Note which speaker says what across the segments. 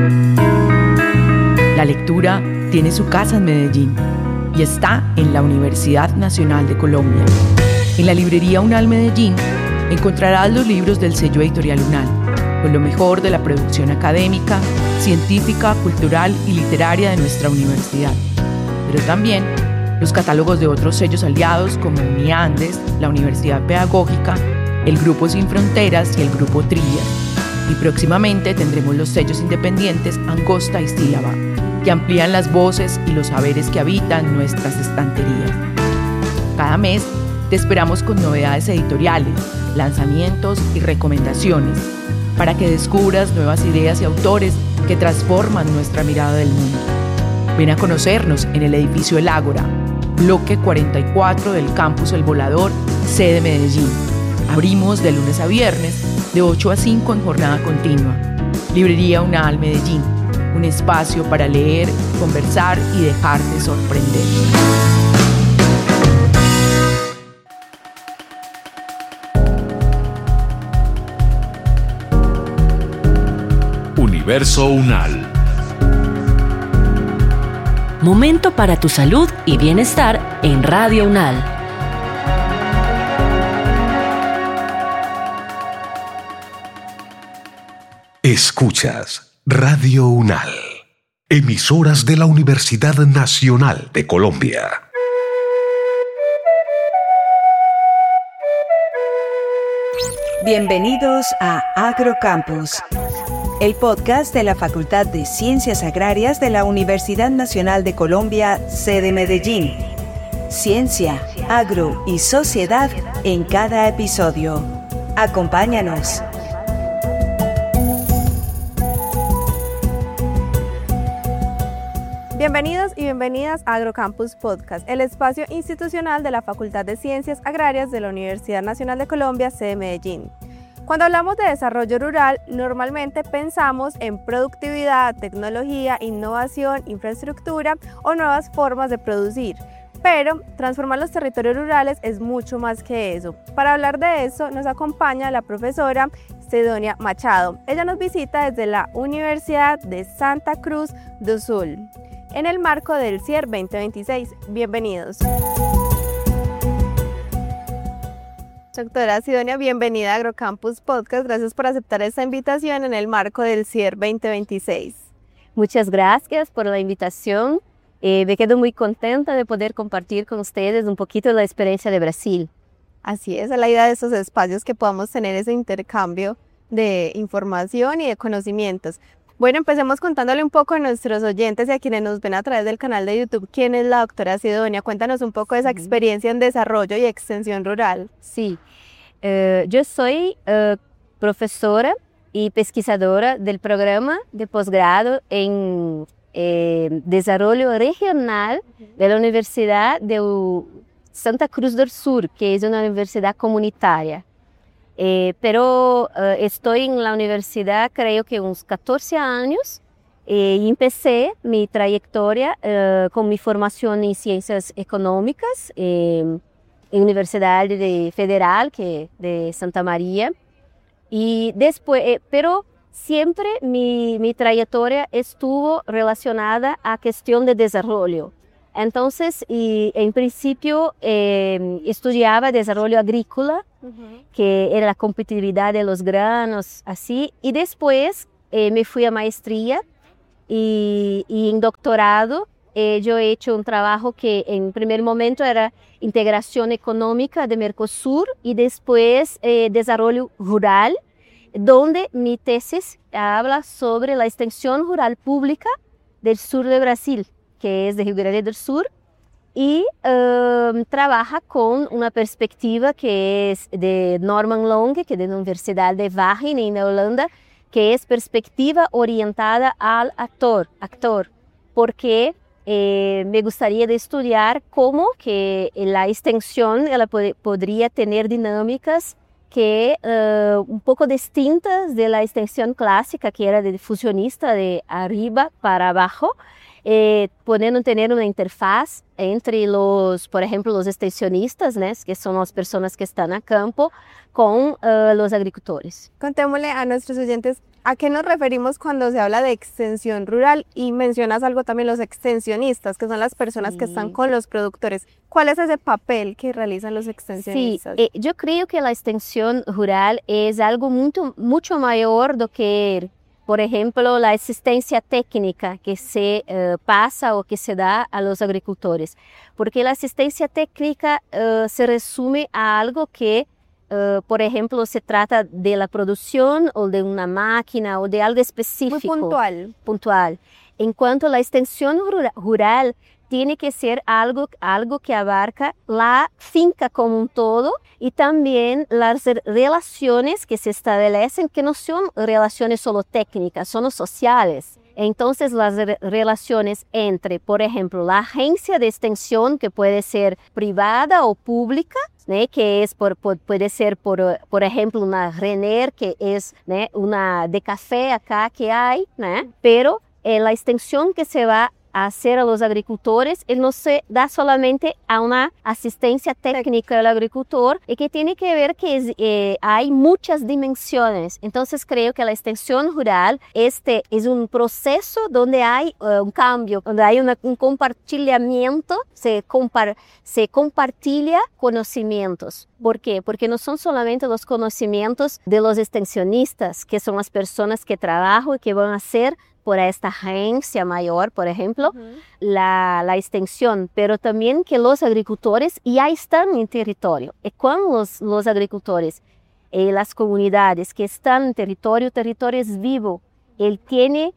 Speaker 1: La lectura tiene su casa en Medellín y está en la Universidad Nacional de Colombia. En la librería UNAL Medellín encontrarás los libros del sello editorial UNAL, con lo mejor de la producción académica, científica, cultural y literaria de nuestra universidad. Pero también los catálogos de otros sellos aliados como UniAndes, la Universidad Pedagógica, el Grupo Sin Fronteras y el Grupo Trillas. Y próximamente tendremos los sellos independientes Angosta y Sílaba, que amplían las voces y los saberes que habitan nuestras estanterías. Cada mes te esperamos con novedades editoriales, lanzamientos y recomendaciones para que descubras nuevas ideas y autores que transforman nuestra mirada del mundo. Ven a conocernos en el edificio El Ágora, bloque 44 del Campus El Volador, sede Medellín. Abrimos de lunes a viernes, de 8 a 5 en jornada continua. Librería UNAL Medellín, un espacio para leer, conversar y dejarte sorprender.
Speaker 2: Universo UNAL.
Speaker 3: Momento para tu salud y bienestar en Radio UNAL.
Speaker 2: Escuchas Radio UNAL, emisoras de la Universidad Nacional de Colombia.
Speaker 4: Bienvenidos a Agrocampus, el podcast de la Facultad de Ciencias Agrarias de la Universidad Nacional de Colombia, sede Medellín. Ciencia, agro y sociedad en cada episodio. Acompáñanos.
Speaker 5: Bienvenidos y bienvenidas a Agrocampus Podcast, el espacio institucional de la Facultad de Ciencias Agrarias de la Universidad Nacional de Colombia, sede Medellín. Cuando hablamos de desarrollo rural, normalmente pensamos en productividad, tecnología, innovación, infraestructura o nuevas formas de producir. Pero transformar los territorios rurales es mucho más que eso. Para hablar de eso nos acompaña la profesora Sidonia Machado. Ella nos visita desde la Universidad de Santa Cruz do Sul, en el marco del CIER 2026. Bienvenidos. Doctora Sidonia, bienvenida a Agrocampus Podcast. Gracias por aceptar esta invitación en el marco del CIER 2026.
Speaker 6: Muchas gracias por la invitación. Me quedo muy contenta de poder compartir con ustedes un poquito de la experiencia de Brasil.
Speaker 5: Así es, la idea de estos espacios, que podamos tener ese intercambio de información y de conocimientos. Bueno, empecemos contándole un poco a nuestros oyentes y a quienes nos ven a través del canal de YouTube quién es la doctora Sidonia. Cuéntanos un poco de esa experiencia en desarrollo y extensión rural.
Speaker 6: Sí, yo soy profesora y pesquisadora del programa de posgrado en Desarrollo Regional de la Universidad de Santa Cruz do Sul, que es una universidad comunitaria. Pero estoy en la universidad creo que unos 14 años y empecé mi trayectoria con mi formación en ciencias económicas en Universidad Federal de Santa María y después, pero siempre mi trayectoria estuvo relacionada a cuestión de desarrollo. Entonces, en principio, estudiaba desarrollo agrícola, que era la competitividad de los granos, así. Y después me fui a maestría y en doctorado yo he hecho un trabajo que en primer momento era integración económica de Mercosur y después desarrollo rural, donde mi tesis habla sobre la extensión rural pública del sur de Brasil, que es de Rio Grande do Sul, y trabaja con una perspectiva que es de Norman Longe, que es de la Universidad de Wageningen en Holanda, que es perspectiva orientada al actor, porque me gustaría de estudiar cómo que la extensión ela podría tener dinámicas que un poco distintas de la extensión clásica, que era de fusionista de arriba para abajo, podendo tener una interfaz entre por ejemplo, los extensionistas, ¿no? Que son las personas que están a campo, con los agricultores.
Speaker 5: Contémosle a nuestros oyentes ¿A qué nos referimos cuando se habla de extensión rural? Y mencionas algo también, los extensionistas, que son las personas que están con los productores. ¿Cuál es ese papel que realizan los extensionistas?
Speaker 6: Sí, yo creo que la extensión rural es algo mucho mayor do que, por ejemplo, la asistencia técnica que se pasa o que se da a los agricultores. Porque la asistencia técnica se resume a algo que por ejemplo, se trata de la producción o de una máquina o de algo específico.
Speaker 5: Muy
Speaker 6: puntual. En cuanto a la extensión rural, tiene que ser algo que abarca la finca como un todo y también las relaciones que se establecen, que no son relaciones solo técnicas, son sociales. Entonces, las relaciones entre, por ejemplo, la agencia de extensión, que puede ser privada o pública, ¿né? Que es puede ser, por ejemplo, una Renner, que es, ¿né? Una de café acá que hay, ¿né? Pero la extensión que se va a hacer a los agricultores, él no se da solamente a una asistencia técnica al agricultor, y que tiene que ver que hay muchas dimensiones. Entonces creo que la extensión rural es un proceso donde hay un cambio, donde hay un compartimiento, se compartilha conocimientos. ¿Por qué? Porque no son solamente los conocimientos de los extensionistas, que son las personas que trabajan y que van a hacer por esta agencia mayor, por ejemplo, la extensión, pero también que los agricultores ya están en territorio. Y cuando los agricultores y las comunidades que están en territorio es vivo. Él tiene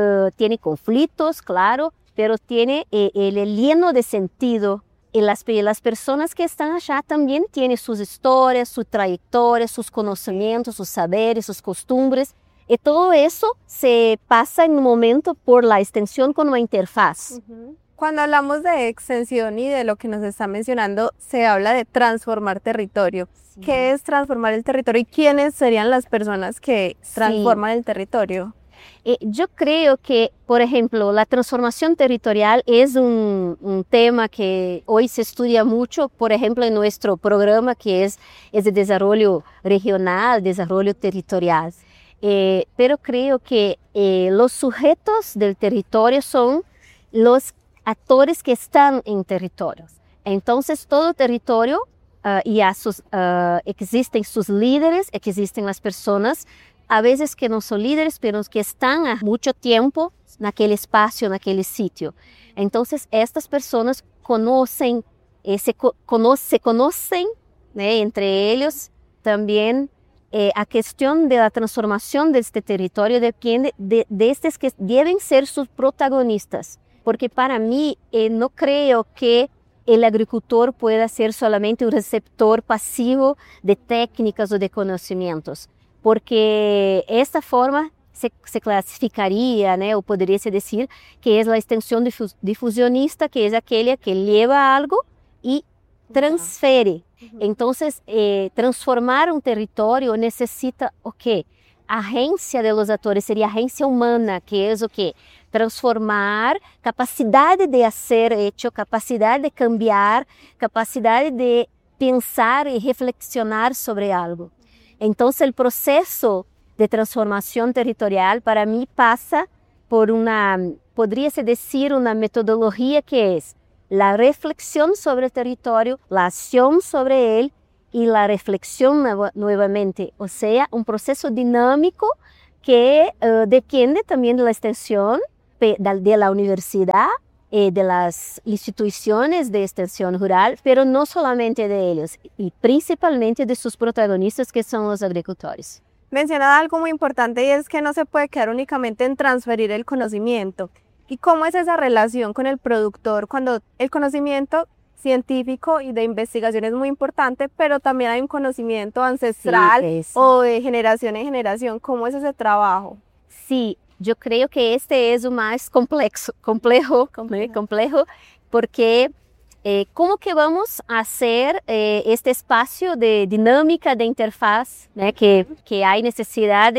Speaker 6: conflictos, claro, pero él es lleno de sentido. Y las personas que están allá también tienen sus historias, su trayectoria, sus conocimientos, sus saberes, sus costumbres. Y todo eso se pasa en un momento por la extensión con una interfaz.
Speaker 5: Cuando hablamos de extensión y de lo que nos está mencionando, se habla de transformar territorio. Sí. ¿Qué es transformar el territorio y quiénes serían las personas que transforman el territorio?
Speaker 6: Yo creo que, por ejemplo, la transformación territorial es un tema que hoy se estudia mucho, por ejemplo, en nuestro programa que es de desarrollo regional, desarrollo territorial. Pero creo que los sujetos del territorio son los actores que están en territorios. Entonces, todo territorio existen sus líderes, existen las personas, a veces que no son líderes, pero que están a mucho tiempo en aquel espacio, en aquel sitio. Entonces, estas personas se conocen, ¿né? Entre ellos también. A cuestión de la transformación de este territorio depende de estos que deben ser sus protagonistas. Porque para mí, no creo que el agricultor pueda ser solamente un receptor pasivo de técnicas o de conocimientos. Porque esta forma se clasificaría, ¿né? O podría se decir que es la extensión difusionista, que es aquella que lleva algo y transfiere. Entonces, transformar un territorio necesita o quê? Agencia de los actores seria agencia humana, que é o quê? Transformar, capacidade de ser hecho, capacidade de cambiar, capacidade de pensar e reflexionar sobre algo. Então, o processo de transformação territorial, para mim, passa por poderia-se dizer, uma metodologia que é la reflexión sobre el territorio, la acción sobre él y la reflexión nuevamente. O sea, un proceso dinámico que depende también de la extensión de la universidad, de las instituciones de extensión rural, pero no solamente de ellos, y principalmente de sus protagonistas, que son los agricultores.
Speaker 5: Mencionaba algo muy importante, y es que no se puede quedar únicamente en transferir el conocimiento. ¿Y cómo es esa relación con el productor cuando el conocimiento científico y de investigación es muy importante, pero también hay un conocimiento ancestral o de generación en generación? ¿Cómo es ese trabajo?
Speaker 6: Sí, yo creo que este es el más complejo, porque ¿cómo que vamos a hacer este espacio de dinámica de interfaz, ¿né? que hay necesidad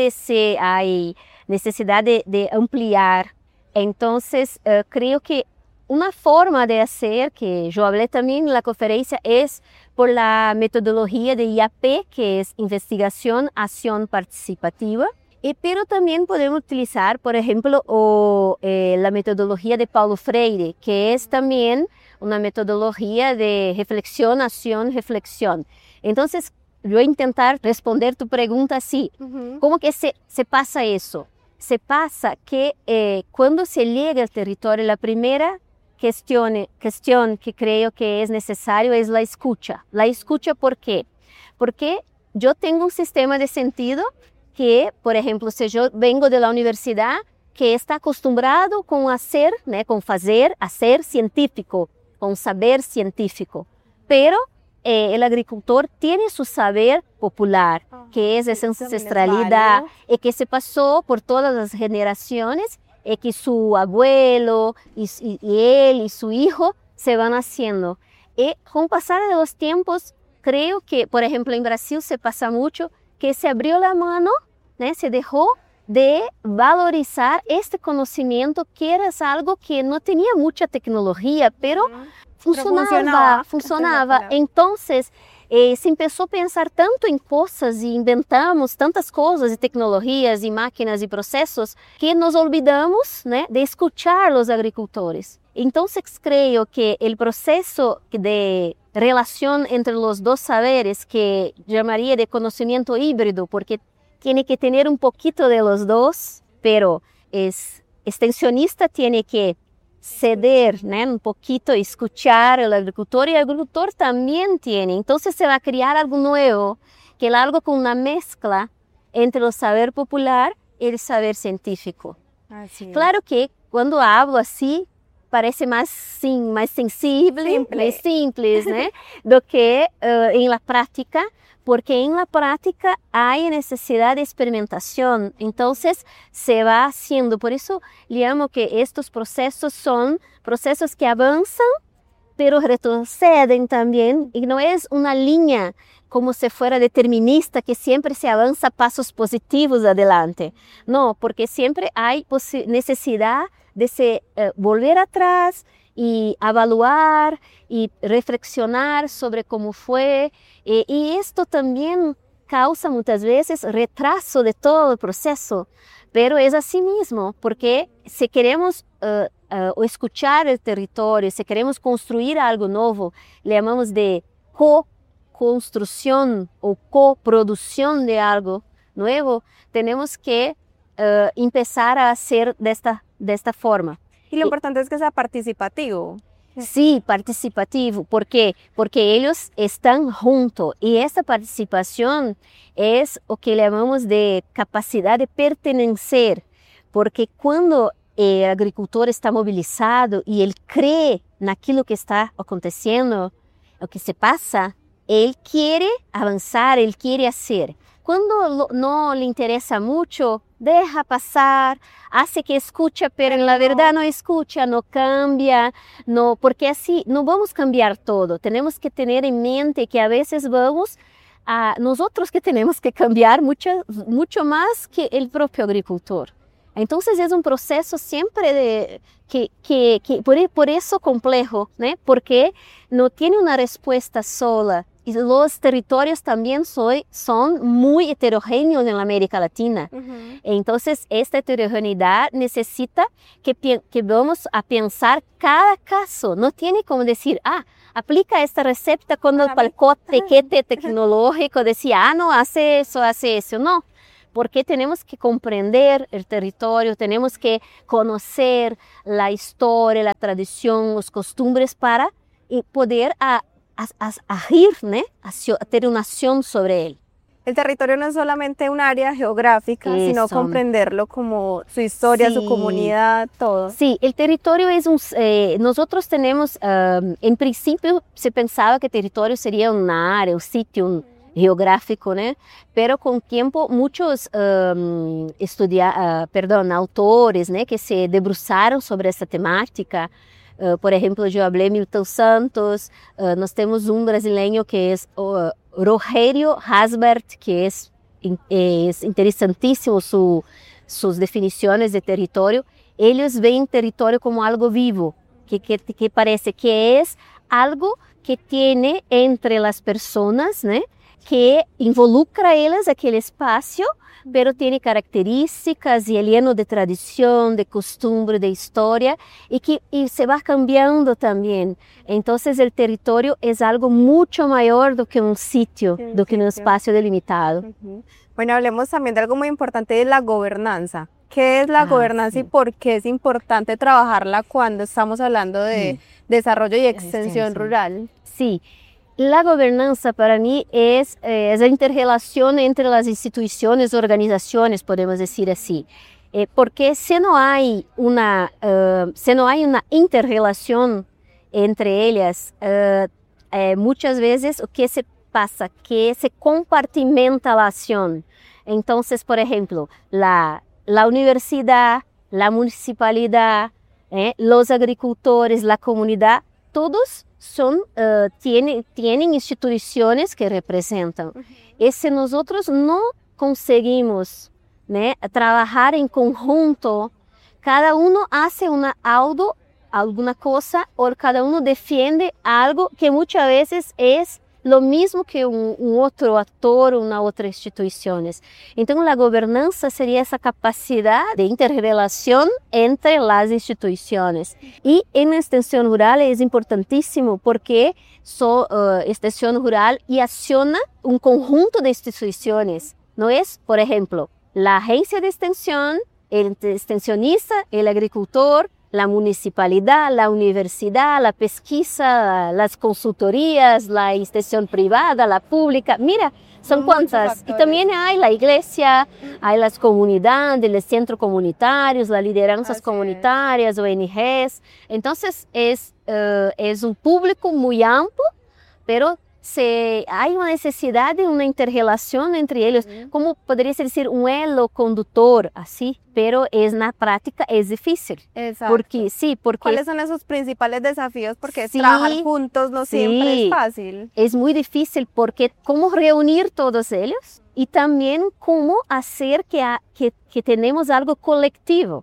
Speaker 6: de ampliar? Entonces, creo que una forma de hacer, que yo hablé también en la conferencia, es por la metodología de IAP, que es Investigación, Acción Participativa. Pero también podemos utilizar, por ejemplo, la metodología de Paulo Freire, que es también una metodología de reflexión, acción, reflexión. Entonces, yo voy a intentar responder tu pregunta así. ¿Cómo que se pasa eso? Se pasa que cuando se llega al territorio, la primera cuestión que creo que es necesario es la escucha. La escucha, ¿por qué? Porque yo tengo un sistema de sentido que, por ejemplo, si yo vengo de la universidad, que está acostumbrado con hacer, né, con hacer científico, con saber científico. Pero el agricultor tiene su saber popular, que es esa ancestralidad, y que se pasó por todas las generaciones, y que su abuelo, y él, y su hijo, se van haciendo. Y con pasar de los tiempos, creo que, por ejemplo, en Brasil se pasa mucho, que se abrió la mano, né, se dejó de valorizar este conocimiento, que era algo que no tenía mucha tecnología, pero funcionaba. Entonces, se empezó a pensar tanto en cosas y inventamos tantas cosas y tecnologías y máquinas y procesos que nos olvidamos, né, de escuchar a los agricultores. Entonces, creo que el proceso de relación entre los dos saberes, que llamaría de conocimiento híbrido, porque tiene que tener un poquito de los dos, pero es extensionista, tiene que ceder, né, un poquito, escuchar al agricultor, y el agricultor también tiene. Entonces se va a crear algo nuevo, que es algo con una mezcla entre el saber popular y el saber científico. Claro que cuando hablo así, parece más sensible, más simple, ¿no? Do que en la práctica, porque en la práctica hay necesidad de experimentación, entonces se va haciendo. Por eso le llamo que estos procesos son procesos que avanzan, pero retroceden también, y no es una línea como si fuera determinista, que siempre se avanza pasos positivos adelante. No, porque siempre hay necesidad de se volver atrás y evaluar y reflexionar sobre cómo fue, y esto también causa muchas veces retraso de todo el proceso, pero es así mismo, porque si queremos escuchar el territorio, si queremos construir algo nuevo, le llamamos de co-construcción o coproducción de algo nuevo, tenemos que empezar a hacer de esta forma.
Speaker 5: Y lo importante es que sea participativo.
Speaker 6: Sí, participativo. ¿Por qué? Porque ellos están juntos, y esa participación es lo que llamamos de capacidad de pertenecer, porque cuando el agricultor está movilizado y él cree naquilo que está aconteciendo, lo que se pasa, él quiere avanzar, él quiere hacer. Cuando no le interesa mucho, deja pasar, hace que escucha, pero en la verdad no escucha, no cambia, no, porque así no vamos a cambiar todo. Tenemos que tener en mente que a veces vamos a nosotros que tenemos que cambiar mucho más que el propio agricultor. Entonces es un proceso siempre por eso complejo, ¿no? Porque no tiene una respuesta sola. Y los territorios también son muy heterogéneos en la América Latina. Entonces, esta heterogeneidad necesita que vamos a pensar cada caso. No tiene como decir, aplica esta receta cuando el pacote tecnológico decía, no, hace eso. No, porque tenemos que comprender el territorio, tenemos que conocer la historia, la tradición, las costumbres para poder agir, ¿no? A tener una acción sobre él.
Speaker 5: El territorio no es solamente un área geográfica, sino comprenderlo como su historia, su comunidad, todo.
Speaker 6: Sí, el territorio es nosotros tenemos, en principio se pensaba que territorio sería una área, un sitio geográfico, ¿no? Pero con tiempo muchos autores, ¿no? Que se debruçaram sobre esta temática. Por ejemplo, yo hablé Milton Santos, nós temos un brasileño que es Rogério Hasbert, que es interesantísimo sus definiciones de territorio. Ellos ven territorio como algo vivo, que parece que es algo que tiene entre las personas, ¿no? que involucra a eles aquele espaço, pero tiene características y lleno de tradición, de costumbre, de historia y se va cambiando también. Entonces el territorio es algo mucho mayor do que un sitio, do que un espacio delimitado.
Speaker 5: Bueno, hablemos también de algo muy importante, de la gobernanza. ¿Qué es la gobernanza y por qué es importante trabajarla cuando estamos hablando de desarrollo y extensión rural?
Speaker 6: Sí. La gobernanza para mí es la interrelación entre las instituciones, organizaciones, podemos decir así. Porque si no hay una interrelación entre ellas, muchas veces, ¿qué se pasa? Que se compartimenta la acción. Entonces, por ejemplo, la universidad, la municipalidad, los agricultores, la comunidad, todos tienen instituciones que representan. Y si nosotros no conseguimos trabajar en conjunto, cada uno hace alguna cosa o cada uno defiende algo que muchas veces es lo mismo que un otro actor o una otra institución. Entonces la gobernanza sería esa capacidad de interrelación entre las instituciones. Y en la extensión rural es importantísimo porque extensión rural y acciona un conjunto de instituciones. No es, por ejemplo, la agencia de extensión, el extensionista, el agricultor, la municipalidad, la universidad, la pesquisa, las consultorías, la extensión privada, la pública. Mira, son cuántas. Y también hay la iglesia, hay las comunidades, los centros comunitarios, las lideranzas comunitarias, ONGs. Entonces es un público muy amplio, pero hay una necesidad de una interrelación entre ellos, como podría decir un hilo conductor, así, pero en la práctica es difícil.
Speaker 5: Exacto.
Speaker 6: Porque
Speaker 5: ¿cuáles son esos principales desafíos? Porque trabajar juntos no siempre es fácil.
Speaker 6: Es muy difícil porque cómo reunir todos ellos y también cómo hacer que tenemos algo colectivo.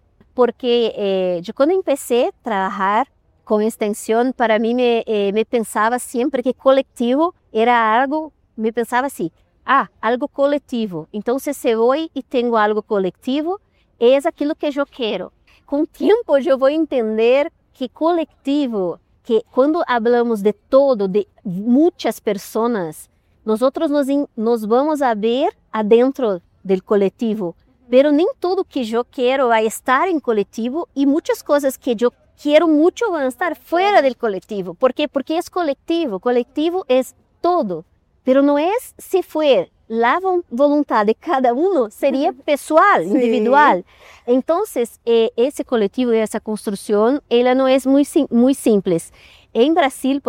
Speaker 6: Porque yo cuando empecé a trabajar con extensión, para mí me pensaba siempre que colectivo era algo, me pensaba así, algo colectivo. Entonces si voy y tengo algo colectivo, es aquilo que yo quiero. Con tiempo yo voy a entender que colectivo, que cuando hablamos de todo, de muchas personas, nosotros nos vamos a ver adentro del colectivo, pero nem tudo que yo quiero va a estar en colectivo y muchas cosas que yo quiero mucho van a estar fuera del colectivo. ¿Por qué? Porque es colectivo. Colectivo es todo. Pero no es si fue la voluntad de cada uno, sería pessoal, individual. Entonces, ese colectivo y esa construcción, ella no es muy simples. En Brasil,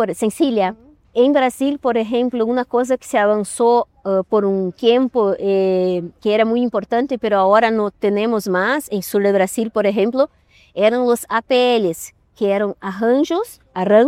Speaker 6: en Brasil, por ejemplo, una cosa que se avanzó por un tiempo que era muy importante, pero ahora no tenemos más, en sur de Brasil, por ejemplo, eram os APLs, que eram arranjos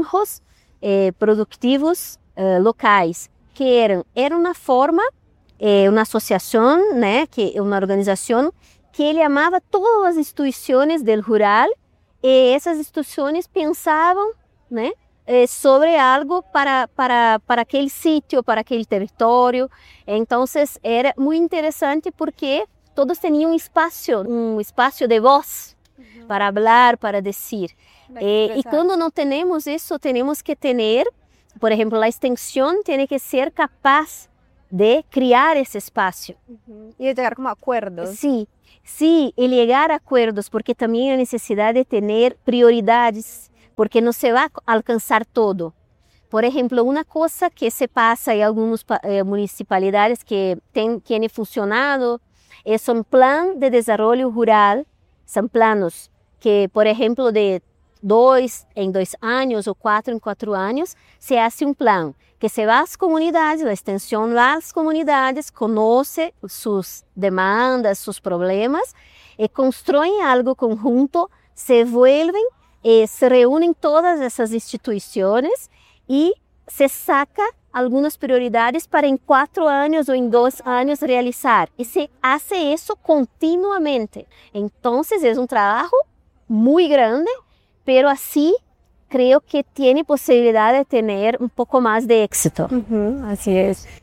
Speaker 6: produtivos locais, que era uma forma, uma associação, uma organização que ele amava todas as instituições do rural e essas instituições pensavam, sobre algo para aquele sítio, para aquele território. Então, era muito interessante porque todos tinham um espaço de voz para hablar, para decir. Y cuando no tenemos eso, tenemos que tener, por ejemplo, la extensión tiene que ser capaz de crear ese espacio.
Speaker 5: Y de llegar como a acuerdos.
Speaker 6: Sí, y llegar a acuerdos, porque también hay necesidad de tener prioridades, porque no se va a alcanzar todo. Por ejemplo, una cosa que se pasa en algunas municipalidades que tiene funcionado es un plan de desarrollo rural. Son planos que, por ejemplo, de 2 en 2 años o 4 en 4 años, se hace un plan que se va a las comunidades, la extensión va a las comunidades, conoce sus demandas, sus problemas, y construyen algo conjunto, se vuelven, se reúnen todas esas instituciones y se saca algunas prioridades para en 4 años o en 2 años realizar. Y se hace eso continuamente. Entonces es un trabajo muy grande, pero así creo que tiene posibilidad de tener un poco más de éxito.
Speaker 5: Así es.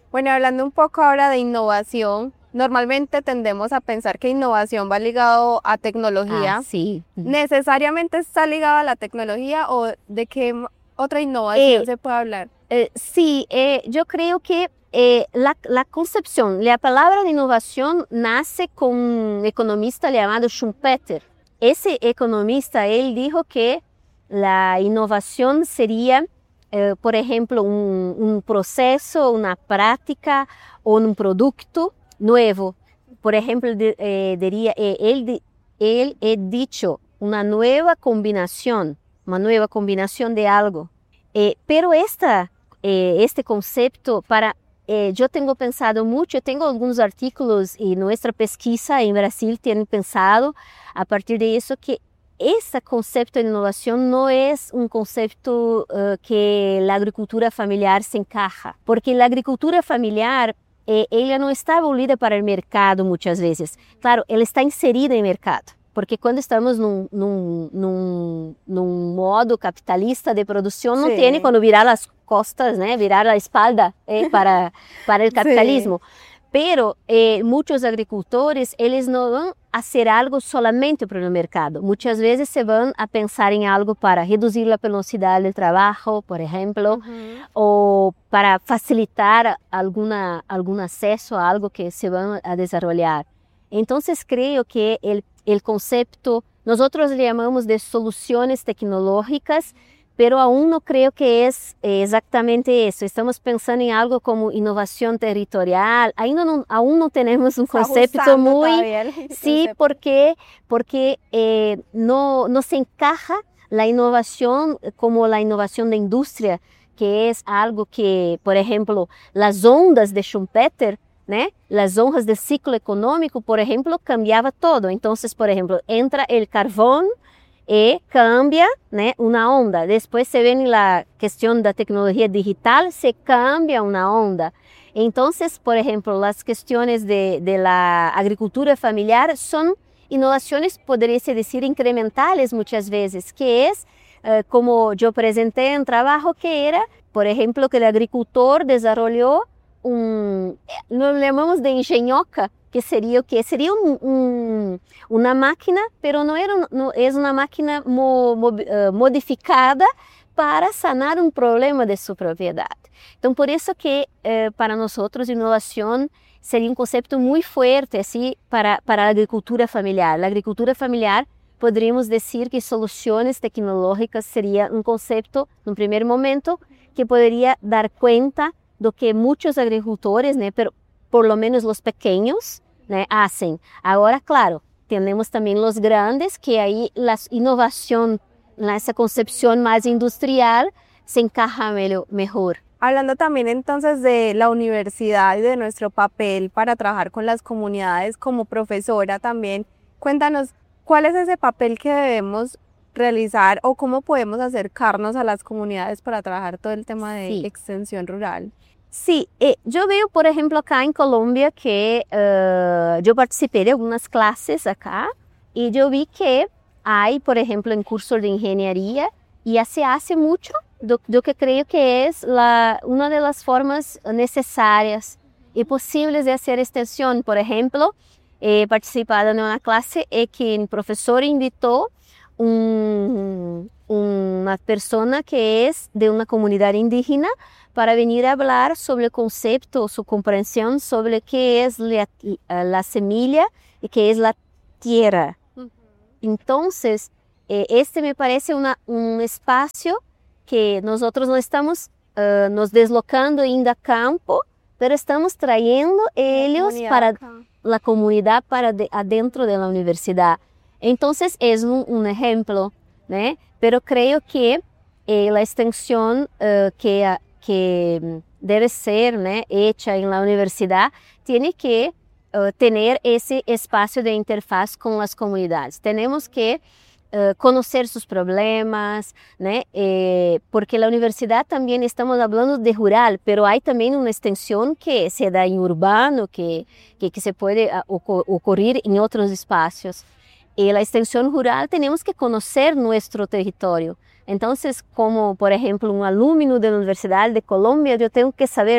Speaker 5: Bueno, hablando un poco ahora de innovación, normalmente tendemos a pensar que innovación va ligado a tecnología.
Speaker 6: Sí.
Speaker 5: ¿Necesariamente está ligado a la tecnología o de qué otra innovación se puede hablar?
Speaker 6: Sí, yo creo que la concepción, la palabra de innovación nace con un economista llamado Schumpeter. Ese economista, él dijo que la innovación sería, por ejemplo, un proceso, una práctica o un producto nuevo. Por ejemplo, diría, él ha dicho una nueva combinación de algo. Pero este concepto yo tengo pensado mucho, tengo algunos artículos y nuestra pesquisa en Brasil tienen pensado a partir de eso que ese concepto de innovación no es un concepto que la agricultura familiar se encaja, porque la agricultura familiar ella no está abolida para el mercado muchas veces. Claro, ela está inserida en el mercado. Porque quando estamos num modo capitalista de produção, não tem quando virar as costas, né, virar a espalda para o capitalismo. Pero muitos agricultores, eles não vão fazer algo solamente para o mercado. Muitas vezes se vão a pensar em algo para reduzir a velocidade do trabalho, por exemplo, ou para facilitar algum acesso a algo que se vão a desenvolver. Então, creio que el concepto, nosotros le llamamos de soluciones tecnológicas, pero aún no creo que es exactamente eso. Estamos pensando en algo como innovación territorial. Aún no tenemos un concepto muy... Sí, porque no se encaja la innovación como la innovación de industria, que es algo que, por ejemplo, las ondas de Schumpeter, né? Las ondas del ciclo económico, por ejemplo, cambiaba todo. Entonces, por ejemplo, entra el carbón y cambia, né, una onda. Después se ve en la cuestión de la tecnología digital, se cambia una onda. Entonces, por ejemplo, las cuestiones de la agricultura familiar son innovaciones, podría decir, incrementales muchas veces, que es, como yo presenté en trabajo, que era, por ejemplo, que el agricultor desarrolló lo llamamos de engenhoca, que sería una máquina, pero no es una máquina modificada para sanar un problema de su propiedad. Entonces, por eso que para nosotros innovación sería un concepto muy fuerte así, para la agricultura familiar. La agricultura familiar, podríamos decir que soluciones tecnológicas sería un concepto, en un primer momento, que podría dar cuenta do que muitos agricultores, né, pero por lo menos os pequeños, né, hacen. Agora, claro, temos também os grandes, que aí a inovação, nessa concepção mais industrial, se encaja mejor.
Speaker 5: Hablando también entonces de la universidad y de nuestro papel para trabajar con las comunidades como profesora también, cuéntanos, ¿cuál es ese papel que debemos realizar o cómo podemos acercarnos a las comunidades para trabajar todo el tema de extensión rural?
Speaker 6: Sí, yo veo, por ejemplo, acá en Colombia que yo participé de algunas clases acá y yo vi que hay, por ejemplo, en cursos de ingeniería y se hace mucho, yo que creo que es una de las formas necesarias y posibles de hacer extensión. Por ejemplo, he participado en una clase que el profesor invitó una persona que es de una comunidad indígena para venir a hablar sobre el concepto, su comprensión sobre qué es la semilla y qué es la tierra. Entonces, este me parece un espacio que nosotros no estamos nos deslocando indo a campo, pero estamos trayendo ellos para la comunidad para adentro de la universidad. Entonces, es un ejemplo, ¿no? Pero creo que la extensión que debe ser, ¿no?, hecha en la universidad tiene que tener ese espacio de interfaz con las comunidades. Tenemos que conocer sus problemas, ¿no? Porque la universidad también estamos hablando de rural, pero hay también una extensión que se da en urbano, que se puede ocurrir en otros espacios. Y la extensión rural tenemos que conocer nuestro territorio. Entonces, como por ejemplo un alumno de la Universidad de Colombia, yo tengo que saber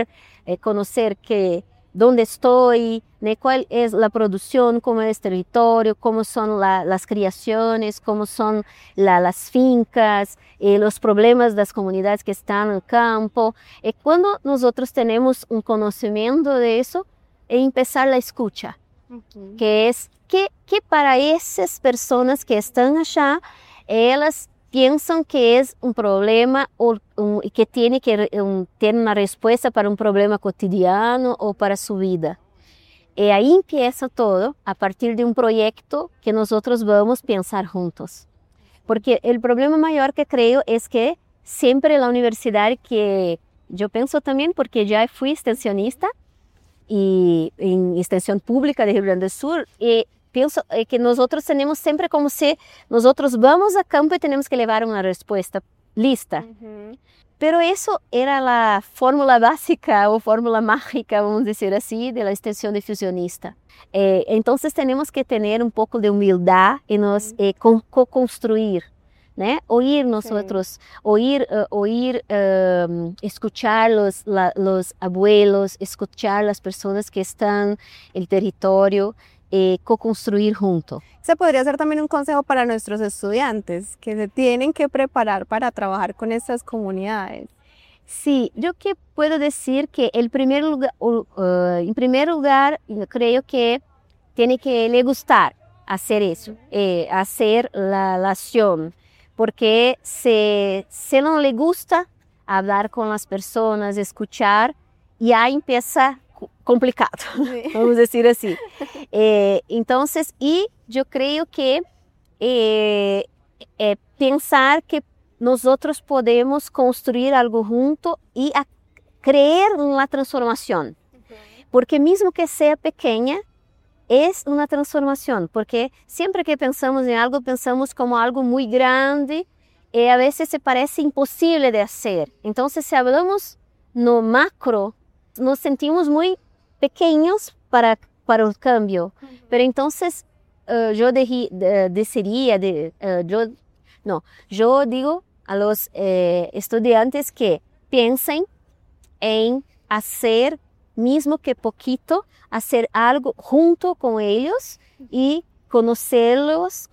Speaker 6: conocer dónde estoy, né, cuál es la producción, cómo es el territorio, cómo son las criaciones, cómo son las fincas, los problemas de las comunidades que están en el campo. Cuando nosotros tenemos un conocimiento de eso, empezar la escucha, que es que para esas personas que están allá, ellas piensan que es un problema y que tiene una respuesta para un problema cotidiano o para su vida. Y ahí empieza todo a partir de un proyecto que nosotros vamos a pensar juntos. Porque el problema mayor que creo es que siempre la universidad, que yo pienso también porque ya fui extensionista y en extensión pública de Rio Grande do Sul, y pienso que nosotros tenemos siempre como si nosotros vamos a campo y tenemos que llevar una respuesta lista. Pero eso era la fórmula básica o fórmula mágica, vamos a decir así, de la extensión difusionista. Entonces tenemos que tener un poco de humildad y nos co-construir, ¿no? Oír nosotros, escuchar los abuelos, escuchar las personas que están en el territorio, co-construir juntos.
Speaker 5: Ese podría ser también un consejo para nuestros estudiantes que se tienen que preparar para trabajar con estas comunidades.
Speaker 6: Sí, yo que puedo decir que en primer lugar, creo que tiene que le gustar hacer eso, hacer la acción, porque si no le gusta hablar con las personas, escuchar, ya empieza complicado, sí. Vamos a decir así. Entonces, y yo creo que pensar que nosotros podemos construir algo junto y creer en la transformación. Porque mismo que sea pequeña, es una transformación. Porque siempre que pensamos en algo, pensamos como algo muy grande y a veces se parece imposible de hacer. Entonces, si hablamos no macro, nos sentimos muy pequeños para el cambio. Pero entonces yo digo a los estudiantes que piensen en hacer, mismo que poquito, hacer algo junto con ellos y conocerlos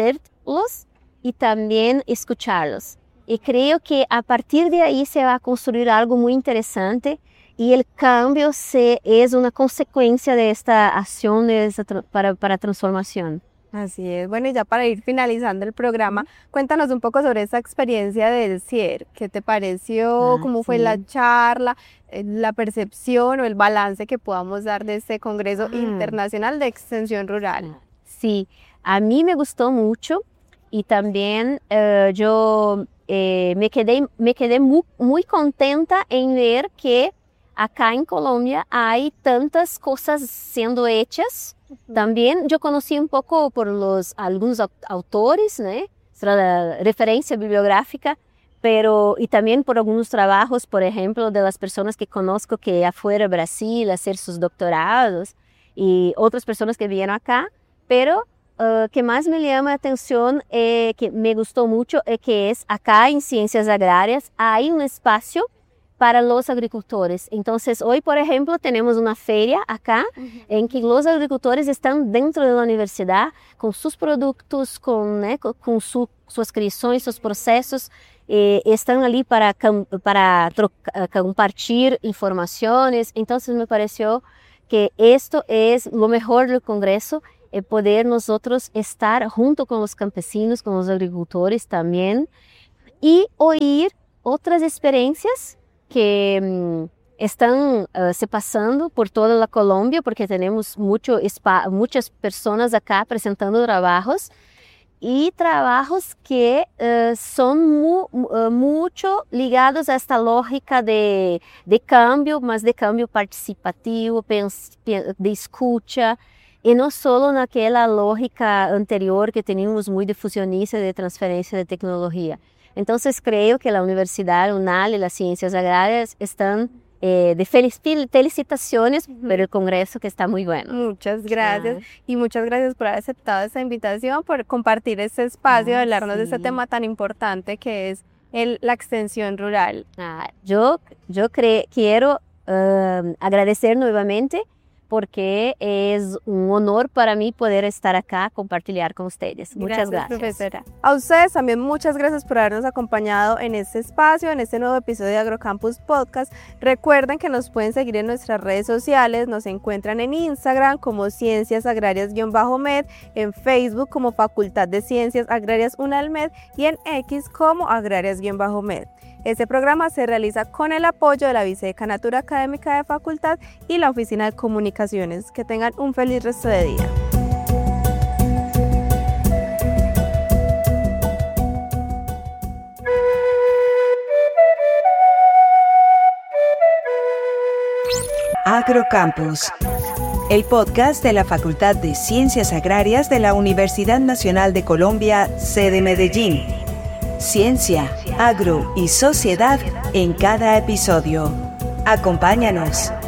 Speaker 6: y también escucharlos. Y creo que a partir de ahí se va a construir algo muy interesante y el cambio es una consecuencia de esta acción para transformación.
Speaker 5: Así es. Bueno, y ya para ir finalizando el programa, cuéntanos un poco sobre esa experiencia del CIER. ¿Qué te pareció? ¿Cómo fue la charla? La percepción o el balance que podamos dar de este Congreso Internacional de Extensión Rural.
Speaker 6: Sí, a mí me gustó mucho y también yo me quedé muy contenta en ver que acá en Colombia hay tantas cosas siendo hechas. También yo conocí un poco por algunos autores, ¿no? La referencia bibliográfica, y también por algunos trabajos, por ejemplo, de las personas que conozco que afuera de Brasil a hacer sus doctorados y otras personas que vienen acá, pero que más me llama la atención, que me gustó mucho, que es acá en Ciencias Agrarias hay un espacio para los agricultores. Entonces, hoy, por ejemplo, tenemos una feria acá en que los agricultores están dentro de la universidad con sus productos, con sus creaciones, sus procesos, están allí para compartir informaciones. Entonces, me pareció que esto es lo mejor del Congreso, poder nosotros estar junto con los campesinos, con los agricultores también, y oír otras experiencias que están se pasando por toda la Colombia, porque tenemos muchas personas acá presentando trabajos y trabajos que son mucho ligados a esta lógica de cambio, más de cambio participativo, de escucha, y no solo en aquella lógica anterior que teníamos muy difusionista de transferencia de tecnología. Entonces creo que la Universidad UNAL y las Ciencias Agrarias están de felicitaciones por el Congreso, que está muy bueno.
Speaker 5: Muchas gracias y muchas gracias por haber aceptado esta invitación, por compartir este espacio, hablarnos de este tema tan importante que es la extensión rural.
Speaker 6: Yo quiero agradecer nuevamente porque es un honor para mí poder estar acá, compartir con ustedes. Muchas gracias.
Speaker 5: Profesora. A ustedes también muchas gracias por habernos acompañado en este espacio, en este nuevo episodio de Agrocampus Podcast. Recuerden que nos pueden seguir en nuestras redes sociales, nos encuentran en Instagram como Ciencias Agrarias-Med, en Facebook como Facultad de Ciencias Agrarias UNALMED y en X como Agrarias-Med. Este programa se realiza con el apoyo de la Vicedecanatura Académica de Facultad y la Oficina de Comunicaciones. Que tengan un feliz resto de día.
Speaker 4: Agrocampus, el podcast de la Facultad de Ciencias Agrarias de la Universidad Nacional de Colombia, sede Medellín. Ciencia, agro y sociedad en cada episodio. Acompáñanos.